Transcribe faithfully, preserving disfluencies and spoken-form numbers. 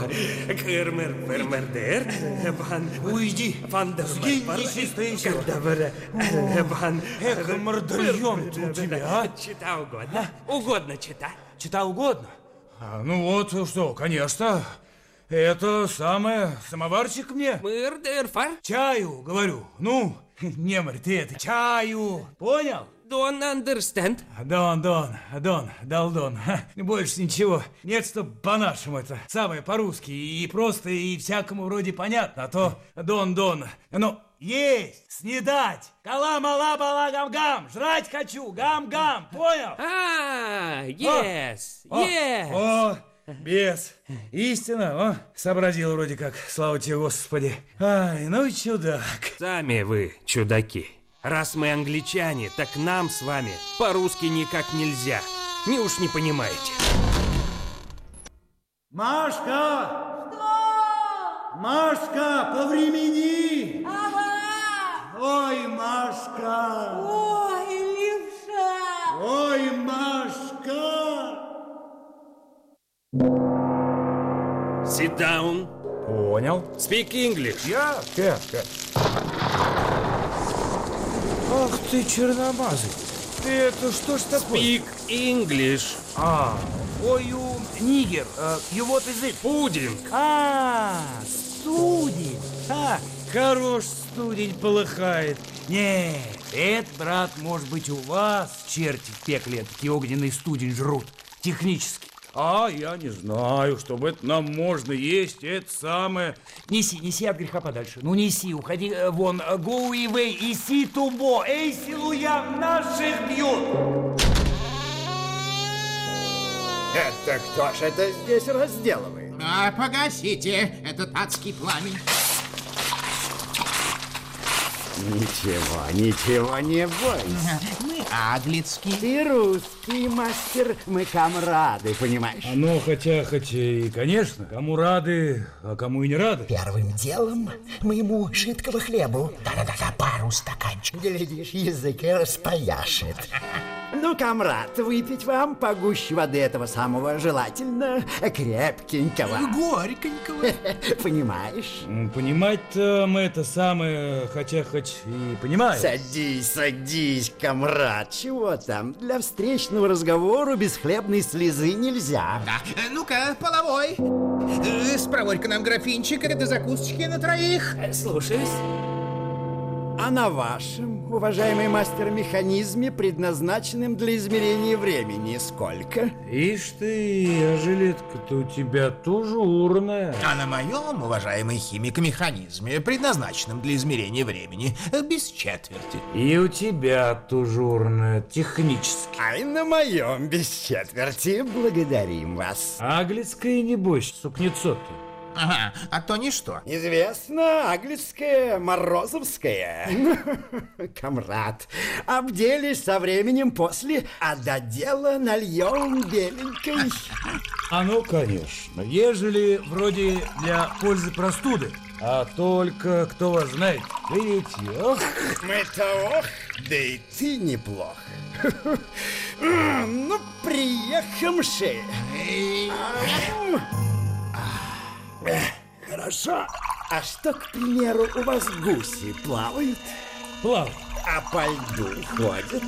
Кырмыр, пырмырдыр. Уйди. Сгинь, нечистая сила. Эх, мордальон у тебя, а? Чита угодно. Угодно чита. Чита угодно? А, ну вот, что, конечно. Это самое, самоварчик мне. Мырдыр, фар. Чаю, говорю. Ну, немарь ты это, чаю. Понял? Don't understand. Дон, Дон, Дон, Далдон. Больше ничего. Нет, чтоб по-нашему это. Самое по-русски. И просто, и всякому вроде понятно. А то Дон, Дон. Ну, есть, снедать. Кала-мала-бала гам-гам. Жрать хочу, гам-гам. Понял? А, yes, yes. О, без. Истина, о, сообразил вроде как. Слава тебе, Господи. Ай, ну чудак. Сами вы чудаки. Раз мы англичане, так нам с вами по-русски никак нельзя. Не уж не понимаете. Машка! Что? Машка, повремени! Ага! Ой, Машка! Ой, левша! Ой, Машка! Sit down. Понял. Speak English. Я? Как, как? Ах ты, черномазый. Ты это что ж такое? Speak English. А, ой, у нигер. Uh, you what is it? Пудинг. А, студень. Ха, хорош студень полыхает. Не, это, брат, может быть, у вас черти в пекле такие огненный студень жрут. Технически. А я не знаю, чтобы это нам можно есть, это самое. Неси, неси от греха подальше. Ну неси, уходи э, вон. Go away, иси тубо. Эй, силуя, наших бьют. Это кто ж это здесь разделывает? А, погасите этот адский пламень. Ничего, ничего не бойся. Мы аглицкие. Ты русский мастер, мы камрады, понимаешь? А ну, хотя, хотя и, конечно, кому рады, а кому и не рады. Первым делом моему жидкого хлебу. Да-да-да, пару стаканчиков. Глядишь, язык и распояшет. Ну, камрад, выпить вам погуще воды этого самого, желательно крепкенького. Горьконького. Понимаешь? Ну, понимать-то мы это самое, хотя хоть и понимаем. Садись, садись, камрад. Чего там? Для встречного разговора без хлебной слезы нельзя. Да. Э, Ну-ка, половой. Э, Спроворь-ка нам графинчик, это закусочки на троих. Слушаюсь. А на вашем, уважаемый мастер-механизме, предназначенном для измерения времени, сколько? Ишь ты, а жилетка-то у тебя тоже урная. А на моем, уважаемый химик-механизме, предназначенном для измерения времени, э, без четверти. И у тебя тоже урная, технически. Ай, на моем без четверти. Благодарим вас. Аглицкая, небось, сукнецо-то. Ага, а то ничто. Известно, аглицкая, морозовская. Камрад, обделись со временем после, а до дела нальем беленькой. А ну, конечно, ежели вроде для пользы простуды, а только кто вас знает, видите, ох. Мы-то ох, да и ты неплох. Ну, приехавши. Хорошо. А что, к примеру, у вас гуси плавают? Плавай. А по льду ходят?